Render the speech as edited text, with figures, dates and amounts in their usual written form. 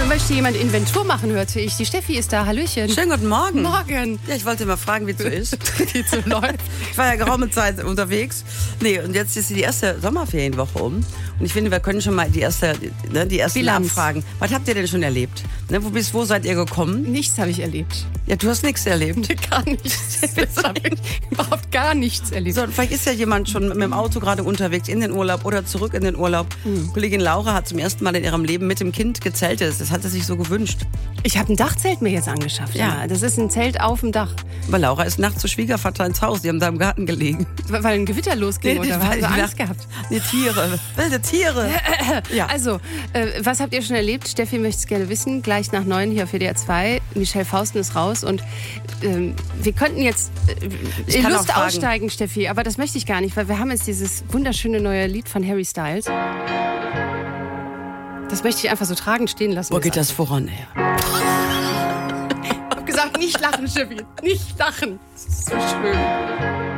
möchte jemand Inventur machen, hörte ich. Die Steffi ist da. Hallöchen. Schönen guten Morgen. Morgen. Ja, ich wollte mal fragen, wie es so ist. Wie es so läuft. Ich war ja geraume Zeit unterwegs. Nee, und jetzt ist die erste Sommerferienwoche um. Und ich finde, wir können schon mal die ersten Bilanz. abfragen. Was habt ihr denn schon erlebt? Ne, wo seid ihr gekommen? Nichts habe ich erlebt. Ja, du hast nichts erlebt. Gar nichts. Jetzt habe ich überhaupt gar nichts erlebt. So, vielleicht ist ja jemand schon mit dem Auto gerade unterwegs in den Urlaub oder zurück in den Urlaub. Kollegin Laura hat zum ersten Mal in ihrem Leben mit dem Kind gezeltet. Das hat sie sich so gewünscht. Ich habe ein Dachzelt mir jetzt angeschafft. Ja. Das ist ein Zelt auf dem Dach. Aber Laura ist nachts zu Schwiegervater ins Haus. Die haben da im Garten gelegen. Weil ein Gewitter losging oder haben sie Angst gehabt? Nee, Tiere. Wilde Tiere. Ja. Also, was habt ihr schon erlebt? Steffi möchte es gerne wissen. Gleich nach 9 hier auf WDR 2. Michelle Fausten ist raus. Und wir könnten jetzt Lust aussteigen, Steffi. Aber das möchte ich gar nicht, weil wir haben jetzt dieses wunderschöne neue Lied von Harry Styles. Das möchte ich einfach so tragend stehen lassen. Wo geht das voran her? Ich hab gesagt, nicht lachen, Steffi. Nicht lachen. Das ist so schön.